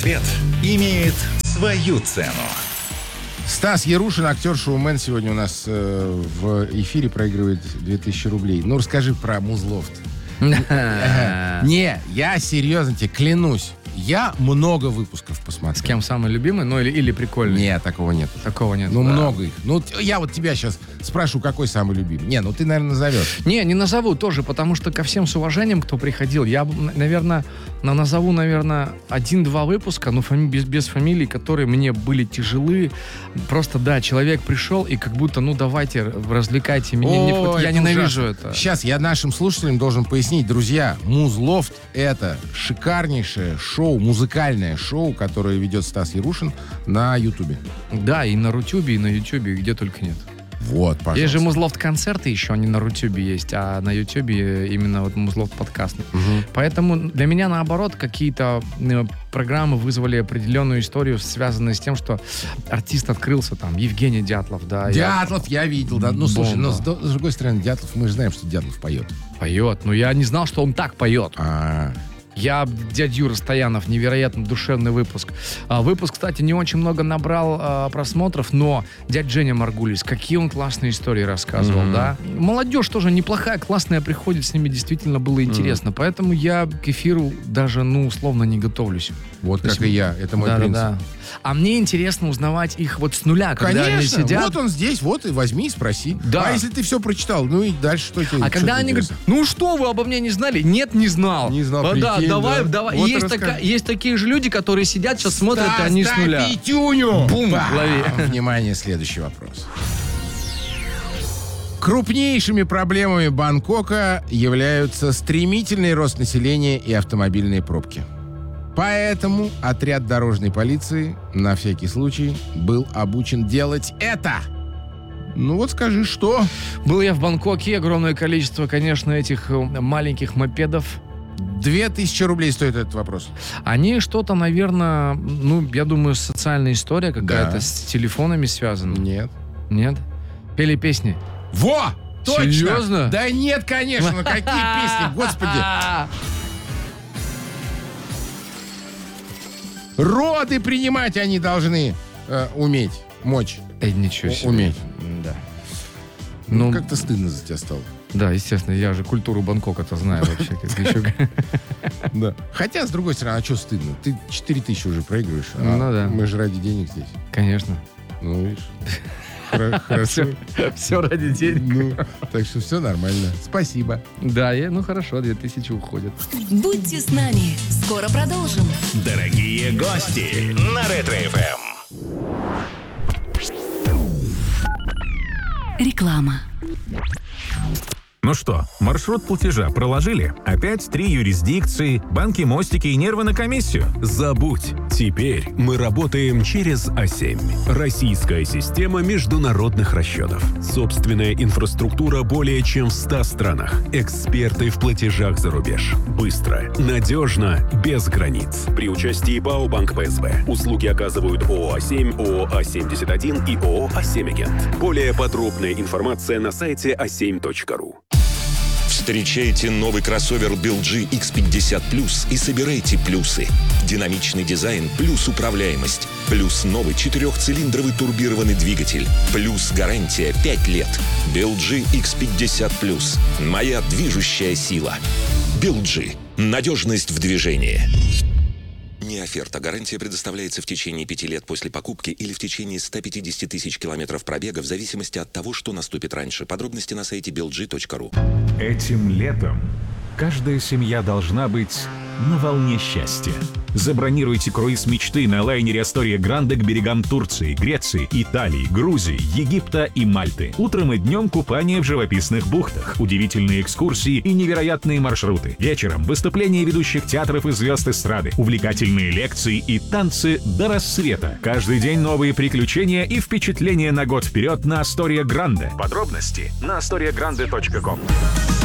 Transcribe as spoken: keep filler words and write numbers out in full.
ответ имеет свою цену. Стас Ярушин, актер-шоумен, сегодня у нас э, в эфире проигрывает две тысячи рублей. Ну, расскажи про Музлофт. Не, я серьезно тебе клянусь. Я много выпусков посмотрел. С кем самый любимый? Ну, или, или прикольный? Нет, такого нет. Такого нет. Ну, да. много их. Ну, я вот тебя сейчас спрашиваю, какой самый любимый. Не, ну ты, наверное, назовешь. Не, не назову тоже, потому что ко всем с уважением, кто приходил, я, наверное, назову, наверное, один-два выпуска, но фами- без, без фамилий, которые мне были тяжелы. Просто, да, человек пришел и как будто, ну, давайте, развлекайте меня. О, Не- вот я это ненавижу ужасно. это. Сейчас я нашим слушателям должен пояснить. Друзья, Музлофт — это шикарнейшее шоу, музыкальное шоу, которое ведет Стас Ярушин на Ютубе. Да, и на Рутюбе, и на Ютубе, где только нет. Вот, пожалуйста. Есть же Музлофт-концерты еще, они на Рутюбе есть, а на Ютубе именно вот Музлофт-подкаст. Угу. Поэтому для меня, наоборот, какие-то э, программы вызвали определенную историю, связанную с тем, что артист открылся, там, Евгений Дятлов, да. Дятлов я видел, да. Ну, слушай, Бомба. но с, с другой стороны, Дятлов, мы же знаем, что Дятлов поет. Я поет, но я не знал, что он так поет. А, Я, дядя Юра Стоянов, невероятно душевный выпуск. А, выпуск, кстати, не очень много набрал а, просмотров, но дядя Женя Маргулис, какие он классные истории рассказывал, Mm-hmm. да. Молодежь тоже неплохая, классная приходит, с ними действительно было интересно. Mm-hmm. Поэтому я к эфиру даже, ну, условно не готовлюсь. вот То как есть, и я, это мой да, принцип. да. А мне интересно узнавать их вот с нуля, когда они Конечно, сидят. вот он здесь, вот и возьми и спроси. Да. А если ты все прочитал, ну и дальше что тебе? А что когда тебе они говорят, интересно? ну что, вы обо мне не знали? Нет, не знал. Не знал, А, да, прикинь, давай, да. давай. Вот и есть, расскажи. така- есть такие же люди, которые сидят, сейчас смотрят, и Стас, они с дай нуля. пятюню! Бум, Бам! лови. Внимание, следующий вопрос. Крупнейшими проблемами Бангкока являются стремительный рост населения и автомобильные пробки. Поэтому отряд дорожной полиции на всякий случай был обучен делать это. Ну вот скажи, что? Был я в Бангкоке, огромное количество, конечно, этих э, маленьких мопедов. Две тысячи рублей стоит этот вопрос. Они что-то, наверное, ну, я думаю, социальная история какая-то, Да. с телефонами связана. Нет. Нет? Пели песни. Во! Точно! Серьезно? Да нет, конечно, ну какие песни, господи! Роды принимать они должны э, уметь, мочь, Эй, ничего у- себе. уметь. Да. Ну, Ну, как-то стыдно за тебя стало. да, естественно, я же культуру Бангкока-то знаю вообще. как еще. Да. Хотя, с другой стороны, а что стыдно? Ты четыре тысячи уже проигрываешь. А Ну да. мы же ради денег здесь. Конечно. Ну, видишь. Хор- Хорошо. Все ради денег. Ну, так что все нормально. Спасибо. Да, я, ну хорошо, две тысячи уходят. Будьте с нами. Скоро продолжим. Дорогие гости на Ретро-эф эм. Реклама. Ну что, маршрут платежа проложили? Опять три юрисдикции, банки, мостики и нервы на комиссию? Забудь. Теперь мы работаем через А семь. Российская система международных расчетов. Собственная инфраструктура более чем в ста странах. Эксперты в платежах за рубеж. Быстро, надежно, без границ. При участии БАО Банк ПСБ. Услуги оказывают ООО А семь, ООО А семьдесят один и ООО А семь Агент. Более подробная информация на сайте а семь точка ру. Встречайте новый кроссовер би эл джи икс пятьдесят плюс и собирайте плюсы. Динамичный дизайн плюс управляемость. Плюс новый четырехцилиндровый турбированный двигатель. Плюс гарантия пять лет. би эл джи икс пятьдесят плюс. Моя движущая сила. би эл джи. Надежность в движении. Не оферта. Гарантия предоставляется в течение пяти лет после покупки или в течение ста пятидесяти тысяч километров пробега в зависимости от того, что наступит раньше. Подробности на сайте би эл джи точка ру. Этим летом каждая семья должна быть на волне счастья. Забронируйте круиз мечты на лайнере Астория Гранде к берегам Турции, Греции, Италии, Грузии, Египта и Мальты. Утром и днем купание в живописных бухтах, удивительные экскурсии и невероятные маршруты. Вечером выступления ведущих театров и звезд эстрады, увлекательные лекции и танцы до рассвета. Каждый день новые приключения и впечатления на год вперед на Астория Гранде. Подробности на астория гранде точка ком.